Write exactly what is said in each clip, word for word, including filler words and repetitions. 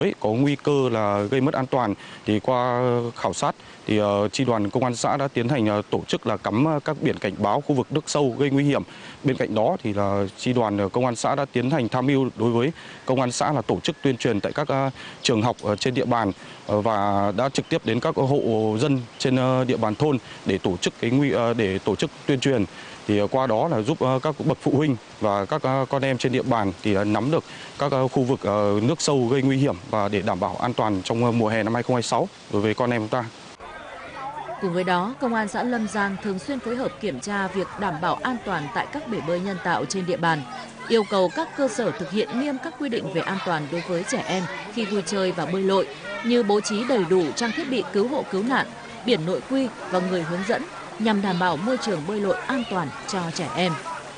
Có nguy cơ là gây mất an toàn thì qua khảo sát thì uh, chi đoàn công an xã đã tiến hành uh, tổ chức là cắm uh, các biển cảnh báo khu vực nước sâu gây nguy hiểm. Bên cạnh đó thì là chi đoàn uh, công an xã đã tiến hành tham mưu đối với công an xã là tổ chức tuyên truyền tại các uh, trường học uh, trên địa bàn uh, và đã trực tiếp đến các hộ dân trên uh, địa bàn thôn để tổ chức cái nguy uh, để tổ chức tuyên truyền. Thì qua đó là giúp các bậc phụ huynh và các con em trên địa bàn thì nắm được các khu vực nước sâu gây nguy hiểm và để đảm bảo an toàn trong mùa hè năm hai không hai sáu đối với con em chúng ta. Cùng với đó, Công an xã Lâm Giang thường xuyên phối hợp kiểm tra việc đảm bảo an toàn tại các bể bơi nhân tạo trên địa bàn, yêu cầu các cơ sở thực hiện nghiêm các quy định về an toàn đối với trẻ em khi vui chơi và bơi lội, như bố trí đầy đủ trang thiết bị cứu hộ cứu nạn, biển nội quy và người hướng dẫn, nhằm đảm bảo môi trường bơi lội an toàn cho trẻ em.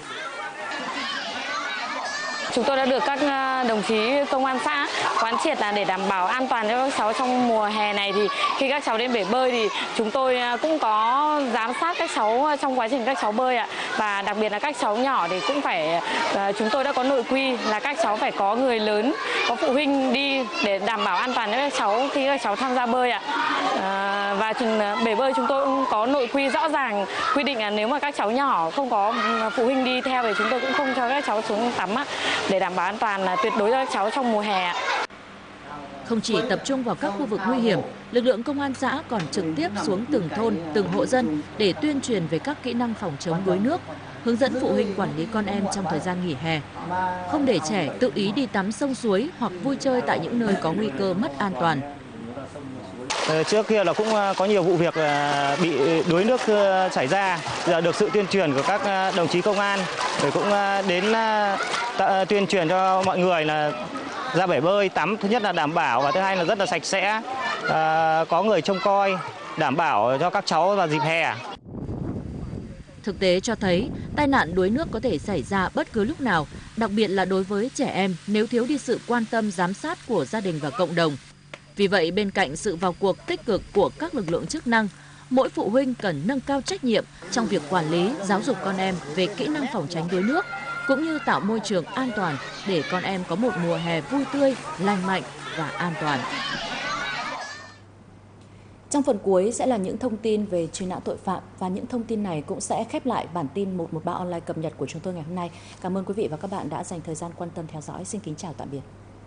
Chúng tôi đã được các đồng chí công an xã quán triệt là để đảm bảo an toàn cho các cháu trong mùa hè này, thì khi các cháu đến bể bơi thì chúng tôi cũng có giám sát các cháu trong quá trình các cháu bơi ạ. Và đặc biệt là các cháu nhỏ thì cũng phải, chúng tôi đã có nội quy là các cháu phải có người lớn, có phụ huynh đi để đảm bảo an toàn cho các cháu khi các cháu tham gia bơi ạ. Và bể bơi chúng tôi cũng có nội quy rõ ràng, quy định là nếu mà các cháu nhỏ không có phụ huynh đi theo thì chúng tôi cũng không cho các cháu xuống tắm ạ, để đảm bảo an toàn là tuyệt đối cho các cháu trong mùa hè. Không chỉ tập trung vào các khu vực nguy hiểm, lực lượng công an xã còn trực tiếp xuống từng thôn, từng hộ dân để tuyên truyền về các kỹ năng phòng chống đuối nước, hướng dẫn phụ huynh quản lý con em trong thời gian nghỉ hè, không để trẻ tự ý đi tắm sông suối hoặc vui chơi tại những nơi có nguy cơ mất an toàn. Trước kia là cũng có nhiều vụ việc bị đuối nước xảy ra, giờ được sự tuyên truyền của các đồng chí công an, rồi cũng đến tuyên truyền cho mọi người là ra bể bơi tắm, thứ nhất là đảm bảo và thứ hai là rất là sạch sẽ, có người trông coi, đảm bảo cho các cháu vào dịp hè. Thực tế cho thấy, tai nạn đuối nước có thể xảy ra bất cứ lúc nào, đặc biệt là đối với trẻ em nếu thiếu đi sự quan tâm giám sát của gia đình và cộng đồng. Vì vậy, bên cạnh sự vào cuộc tích cực của các lực lượng chức năng, mỗi phụ huynh cần nâng cao trách nhiệm trong việc quản lý, giáo dục con em về kỹ năng phòng tránh đuối nước, cũng như tạo môi trường an toàn để con em có một mùa hè vui tươi, lành mạnh và an toàn. Trong phần cuối sẽ là những thông tin về truy nã tội phạm, và những thông tin này cũng sẽ khép lại bản tin một một ba online cập nhật của chúng tôi ngày hôm nay. Cảm ơn quý vị và các bạn đã dành thời gian quan tâm theo dõi. Xin kính chào tạm biệt.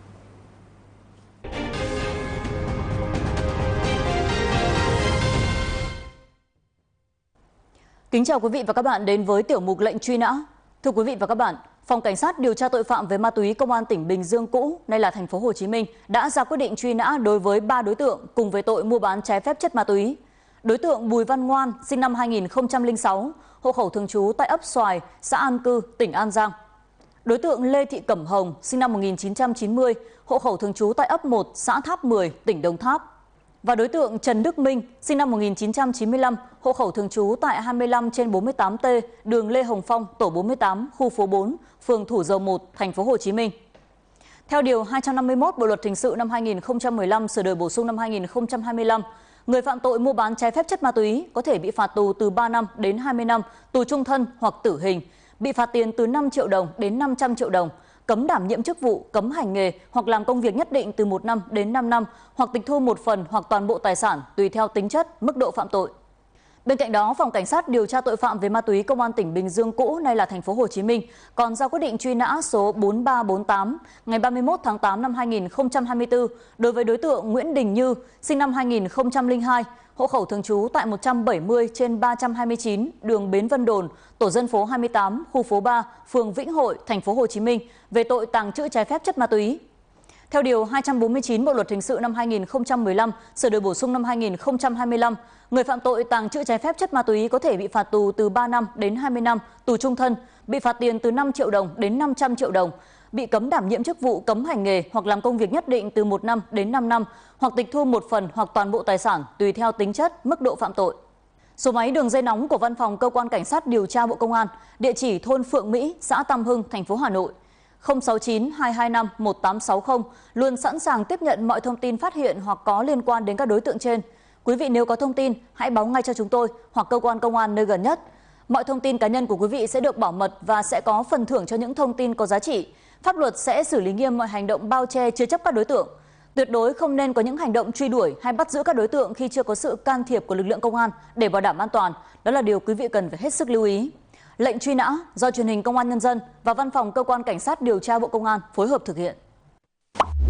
Kính chào quý vị và các bạn đến với tiểu mục lệnh truy nã. Thưa quý vị và các bạn, Phòng Cảnh sát điều tra tội phạm về ma túy Công an tỉnh Bình Dương cũ, nay là thành phố Hồ Chí Minh, đã ra quyết định truy nã đối với ba đối tượng cùng với tội mua bán trái phép chất ma túy. Đối tượng Bùi Văn Ngoan, sinh năm hai nghìn không trăm lẻ sáu, hộ khẩu thường trú tại ấp Xoài, xã An Cư, tỉnh An Giang. Đối tượng Lê Thị Cẩm Hồng, sinh năm một nghìn chín trăm chín mươi, hộ khẩu thường trú tại ấp một, xã Tháp mười, tỉnh Đồng Tháp. Và đối tượng Trần Đức Minh, sinh năm một nghìn chín trăm chín mươi lăm, hộ khẩu thường trú tại hai mươi lăm trên bốn mươi tám T, đường Lê Hồng Phong, tổ bốn mươi tám, khu phố bốn, phường Thủ Dầu một, thành phố Hồ Chí Minh. Theo điều hai trăm năm mươi mốt Bộ luật hình sự năm hai nghìn không trăm mười lăm sửa đổi bổ sung năm hai nghìn không trăm hai mươi lăm, người phạm tội mua bán trái phép chất ma túy có thể bị phạt tù từ ba năm đến hai mươi năm, tù trung thân hoặc tử hình, bị phạt tiền từ năm triệu đồng đến năm trăm triệu đồng, cấm đảm nhiệm chức vụ, cấm hành nghề hoặc làm công việc nhất định từ một năm đến năm năm, hoặc tịch thu một phần hoặc toàn bộ tài sản tùy theo tính chất, mức độ phạm tội. Bên cạnh đó, Phòng Cảnh sát điều tra tội phạm về ma túy Công an tỉnh Bình Dương cũ, nay là thành phố Hồ Chí Minh, còn ra quyết định truy nã số bốn ba bốn tám ngày ba mươi mốt tháng tám năm hai nghìn không trăm hai mươi tư đối với đối tượng Nguyễn Đình Như, sinh năm hai nghìn không trăm lẻ hai, hộ khẩu thường trú tại một trăm bảy mươi trên ba trăm hai mươi chín, đường Bến Vân Đồn, tổ dân phố hai mươi tám, khu phố ba, phường Vĩnh Hội, thành phố Hồ Chí Minh về tội tàng trữ trái phép chất ma túy. Theo điều hai trăm bốn mươi chín Bộ luật hình sự năm hai nghìn không trăm mười lăm, sửa đổi bổ sung năm hai nghìn không trăm hai mươi lăm, người phạm tội tàng trữ trái phép chất ma túy có thể bị phạt tù từ ba năm đến hai mươi năm, tù trung thân, bị phạt tiền từ năm triệu đồng đến năm trăm triệu đồng, bị cấm đảm nhiệm chức vụ, cấm hành nghề hoặc làm công việc nhất định từ một năm đến năm năm, hoặc tịch thu một phần hoặc toàn bộ tài sản tùy theo tính chất, mức độ phạm tội. Số máy đường dây nóng của Văn phòng Cơ quan Cảnh sát điều tra Bộ Công an, địa chỉ thôn Phượng Mỹ, xã Tam Hưng, thành phố Hà Nội, không sáu chín hai hai năm một tám sáu không, luôn sẵn sàng tiếp nhận mọi thông tin phát hiện hoặc có liên quan đến các đối tượng trên. Quý vị nếu có thông tin, hãy báo ngay cho chúng tôi hoặc cơ quan công an nơi gần nhất. Mọi thông tin cá nhân của quý vị sẽ được bảo mật và sẽ có phần thưởng cho những thông tin có giá trị. Pháp luật sẽ xử lý nghiêm mọi hành động bao che chứa chấp các đối tượng. Tuyệt đối không nên có những hành động truy đuổi hay bắt giữ các đối tượng khi chưa có sự can thiệp của lực lượng công an để bảo đảm an toàn. Đó là điều quý vị cần phải hết sức lưu ý. Lệnh truy nã do Truyền hình Công an Nhân dân và Văn phòng Cơ quan Cảnh sát điều tra Bộ Công an phối hợp thực hiện.